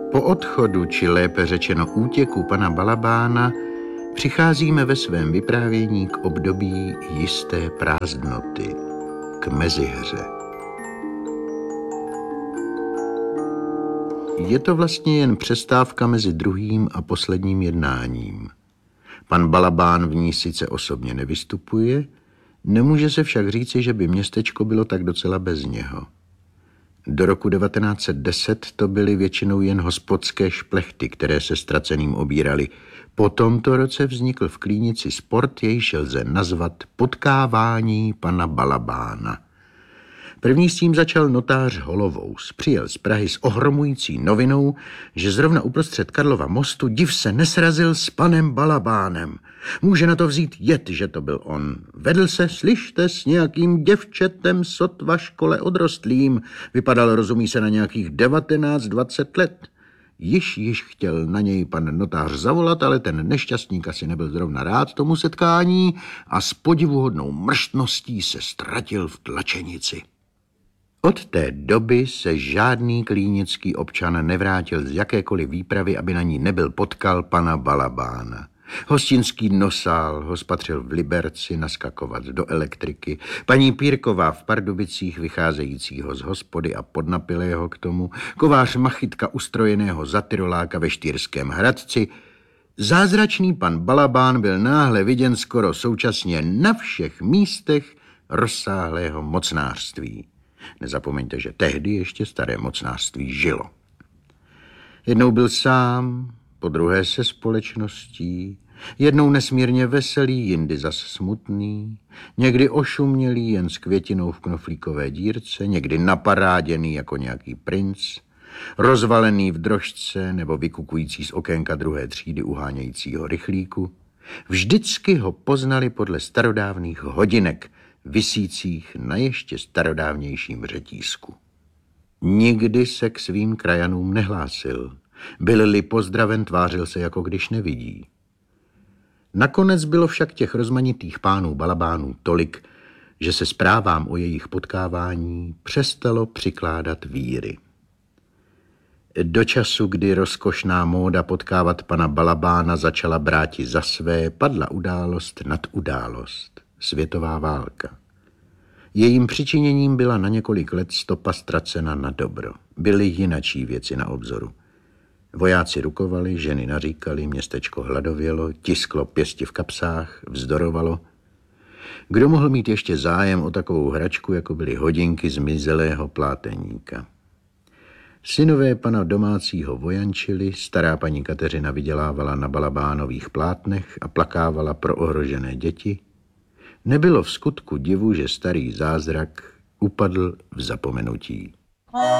Po odchodu, či lépe řečeno útěku pana Balabána, přicházíme ve svém vyprávění k období jisté prázdnoty, k mezihře. Je to vlastně jen přestávka mezi druhým a posledním jednáním. Pan Balabán v ní sice osobně nevystupuje, nemůže se však říci, že by městečko bylo tak docela bez něho. Do roku 1910 to byly většinou jen hospodské šplechty, které se ztraceným obírali. Po tomto roce vznikl v Klínici sport, jejž lze nazvat potkávání pana Balabána. První s tím začal notář Holovous. Přijel z Prahy s ohromující novinou, že zrovna uprostřed Karlova mostu div se nesrazil s panem Balabánem. Může na to vzít jed, že to byl on. Vedl se, slyšte, s nějakým děvčetem sotva škole odrostlým. Vypadal, rozumí se, na nějakých 19-20 let. Již chtěl na něj pan notář zavolat, ale ten nešťastník asi nebyl zrovna rád tomu setkání a s podivuhodnou mrštností se ztratil v tlačenici. Od té doby se žádný klínický občan nevrátil z jakékoliv výpravy, aby na ní nebyl potkal pana Balabána. Hostinský nosál ho spatřil v Liberci naskakovat do elektriky, paní Pírková v Pardubicích vycházejícího z hospody a podnapilého k tomu, kovář Machytka ustrojeného za tyroláka ve Štýrském Hradci. Zázračný pan Balabán byl náhle viděn skoro současně na všech místech rozsáhlého mocnářství. Nezapomeňte, že tehdy ještě staré mocnářství žilo. Jednou byl sám, podruhé se společností, jednou nesmírně veselý, jindy zas smutný, někdy ošumělý jen s květinou v knoflíkové dírce, někdy naparáděný jako nějaký princ, rozvalený v drožce nebo vykukující z okénka druhé třídy uhánějícího rychlíku. Vždycky ho poznali podle starodávných hodinek, visících na ještě starodávnějším řetízku. Nikdy se k svým krajanům nehlásil. Byl-li pozdraven, tvářil se, jako když nevidí. Nakonec bylo však těch rozmanitých pánů Balabánů tolik, že se zprávám o jejich potkávání přestalo přikládat víry. Do času, kdy rozkošná móda potkávat pana Balabána začala bráti za své, padla událost nad událost. Světová válka. Jejím přičiněním byla na několik let stopa ztracena na dobro. Byly jinačí věci na obzoru. Vojáci rukovali, ženy naříkali, městečko hladovělo, tisklo pěsti v kapsách, vzdorovalo. Kdo mohl mít ještě zájem o takovou hračku, jako byly hodinky zmizelého pláteníka? Synové pana domácího vojančili, stará paní Kateřina vydělávala na Balabánových plátnech a plakávala pro ohrožené děti. Nebylo v skutku divu, že starý zázrak upadl v zapomenutí.